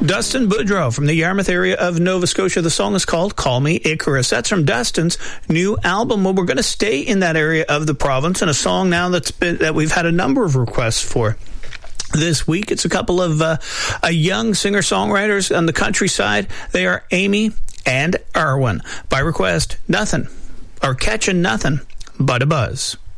Dustin Boudreau from the Yarmouth area of Nova Scotia. The song is called Call Me Icarus. That's from Dustin's new album. Well, we're going to stay in that area of the province, and a song now that we've had a number of requests for this week. It's a couple of young singer-songwriters on the countryside. They are Amy and Arwen. By request, Nothing, or Catching Nothing But a Buzz.